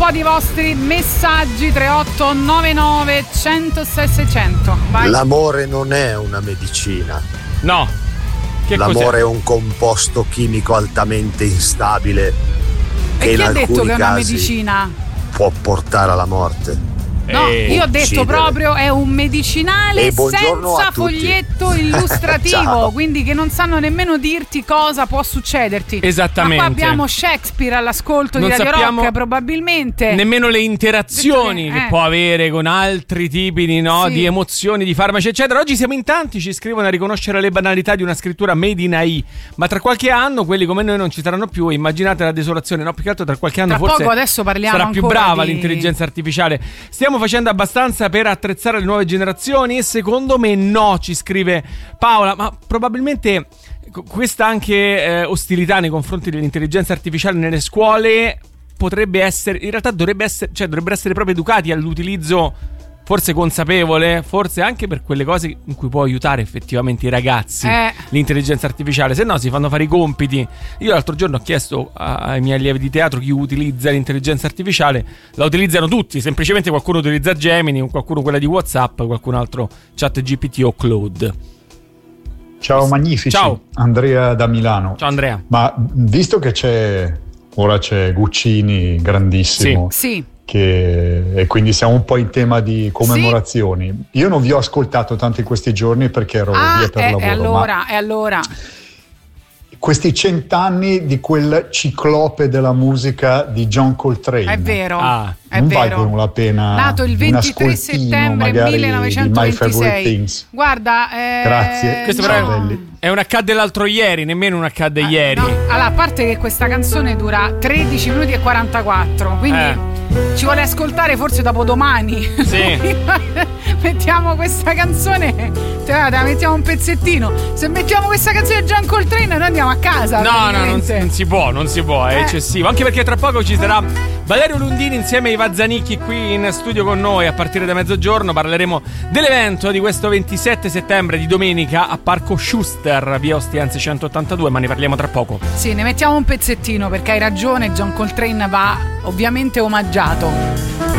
po' di vostri messaggi. 3899 106 600. Vai. L'amore non è una medicina. No. Che l'amore cos'è? è un composto chimico altamente instabile che E in chi ha detto alcuni che è una casi medicina? può portare alla morte. No, io ho detto uccidere. proprio è un medicinale E buongiorno senza a tutti. foglietto illustrativo, Ciao. quindi che non sanno nemmeno dirti cosa può succederti. Esattamente. Ma qua abbiamo Shakespeare all'ascolto Non di Radio sappiamo Rock, probabilmente. Nemmeno le interazioni che può avere con altri tipi di, Sì. di emozioni, di farmaci, eccetera. Oggi siamo in tanti, ci scrivono a riconoscere le banalità di una scrittura made in AI. Ma tra qualche anno quelli come noi non ci saranno più. Immaginate la desolazione. No, più che altro tra qualche anno Tra forse poco adesso parliamo sarà più ancora brava di- l'intelligenza artificiale. Stiamo facendo abbastanza per attrezzare le nuove generazioni? E secondo me no, ci scrive Paola. Ma probabilmente questa anche ostilità nei confronti dell'intelligenza artificiale nelle scuole potrebbe essere, in realtà dovrebbero essere proprio educati all'utilizzo forse consapevole, forse anche per quelle cose in cui può aiutare effettivamente i ragazzi l'intelligenza artificiale, se no si fanno fare i compiti. Io l'altro giorno ho chiesto ai miei allievi di teatro chi utilizza l'intelligenza artificiale, la utilizzano tutti, semplicemente qualcuno utilizza Gemini, qualcuno quella di WhatsApp, qualcun altro ChatGPT o Claude. Ciao magnifici. Ciao. Andrea da Milano. Ciao Andrea. Ma visto che ora c'è Guccini grandissimo, Sì. e quindi siamo un po' in tema di commemorazioni. Io non vi ho ascoltato tanto in questi giorni perché ero via per lavoro. E allora. Questi 100 anni di quel ciclope della musica di John Coltrane. È vero. È non vero. valgono la pena. Nato il 23 settembre magari di My Favorite 1926. Things. Guarda, Grazie. Questo no. però è un accadde l'altro ieri, nemmeno un accadde ieri. No. Allora, a parte che questa canzone dura 13 minuti e 44, quindi ci vuole ascoltare forse dopo domani. Sì. Mettiamo questa canzone, te la mettiamo un pezzettino. Se mettiamo questa canzone di John Coltrane noi andiamo a casa. No, non si può, è eccessivo. Anche perché tra poco ci sarà Valerio Lundini insieme ai Vazzanicchi qui in studio con noi a partire da mezzogiorno. Parleremo dell'evento di questo 27 settembre di domenica a Parco Schuster, via Ostiense 182, ma ne parliamo tra poco. Sì, ne mettiamo un pezzettino perché hai ragione, John Coltrane va ovviamente omaggiato.